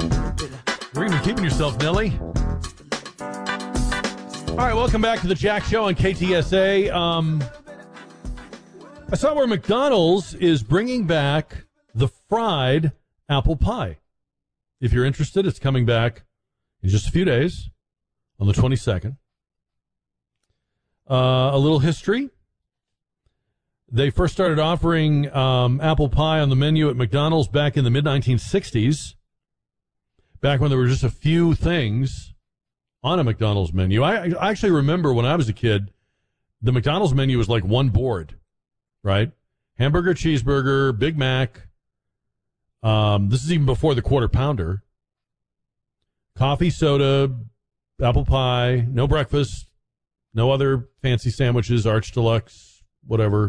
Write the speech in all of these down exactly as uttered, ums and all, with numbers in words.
You're even keeping yourself, Nelly. All right, welcome back to the Jack Show on K T S A. Um, I saw where McDonald's is bringing back the fried apple pie. If you're interested, it's coming back in just a few days on the twenty-second. Uh, a little history. They first started offering um, apple pie on the menu at McDonald's back in the mid nineteen sixties, back when there were just a few things on a McDonald's menu. I, I actually remember when I was a kid, the McDonald's menu was like one board, right? Hamburger, cheeseburger, Big Mac. Um, this is even before the quarter pounder. Coffee, soda, apple pie, no breakfast, no other fancy sandwiches, Arch Deluxe, whatever.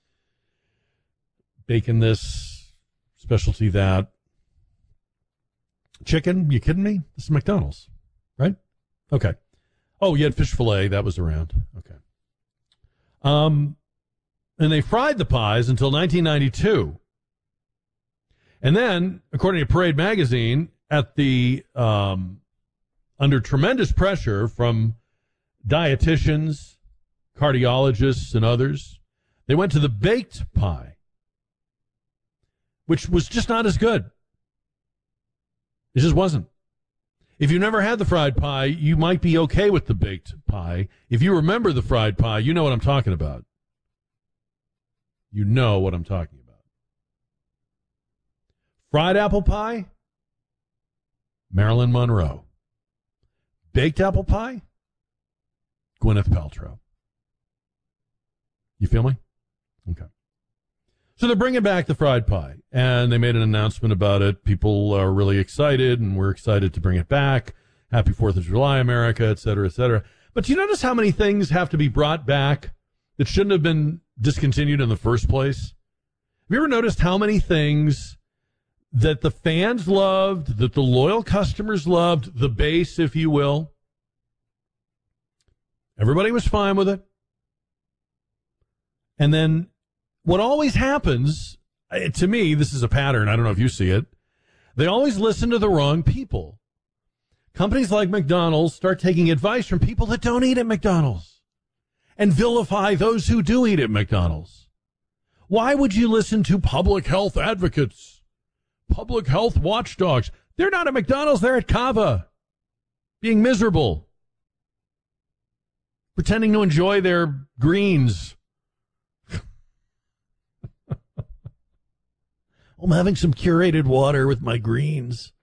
Bacon this, specialty that. Chicken, you kidding me? This is McDonald's, right? Okay. Oh, you had fish fillet. That was around. Okay. Um, and they fried the pies until nineteen ninety-two. And then, according to Parade Magazine, at the um, under tremendous pressure from dietitians, cardiologists, and others, they went to the baked pie, which was just not as good. It just wasn't. If you never had the fried pie, you might be okay with the baked pie. If you remember the fried pie, you know what I'm talking about. You know what I'm talking about. Fried apple pie, Marilyn Monroe. Baked apple pie, Gwyneth Paltrow. You feel me? Okay. So they're bringing back the fried pie, and they made an announcement about it. People are really excited, and we're excited to bring it back. Happy fourth of July, America, et cetera, et cetera. But do you notice how many things have to be brought back that shouldn't have been discontinued in the first place? Have you ever noticed how many things that the fans loved, that the loyal customers loved, the base, if you will, everybody was fine with it? And then what always happens, to me, this is a pattern. I don't know if you see it. They always listen to the wrong people. Companies like McDonald's start taking advice from people that don't eat at McDonald's and vilify those who do eat at McDonald's. Why would you listen to public health advocates, public health watchdogs? They're not at McDonald's. They're at Cava, being miserable, pretending to enjoy their greens. I'm having some curated water with my greens.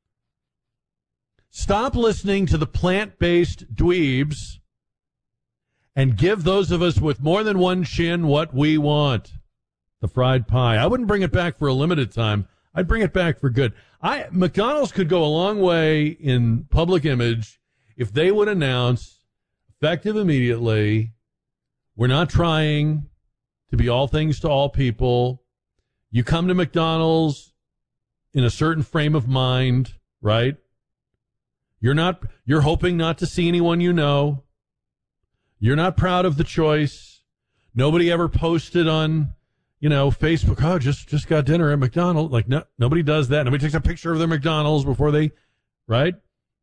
Stop listening to the plant-based dweebs and give those of us with more than one chin what we want. The fried pie. I wouldn't bring it back for a limited time. I'd bring it back for good. I McDonald's could go a long way in public image if they would announce, effective immediately, we're not trying to be all things to all people. You come to McDonald's in a certain frame of mind, right? You're not, you're hoping not to see anyone you know. You're not proud of the choice. Nobody ever posted on, you know, Facebook, oh, just, just got dinner at McDonald's. Like, no, nobody does that. Nobody takes a picture of their McDonald's before they, right?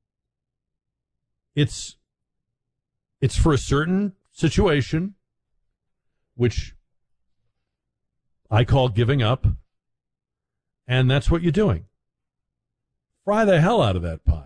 It's, it's for a certain situation, which I call giving up, and that's what you're doing. Fry the hell out of that pie.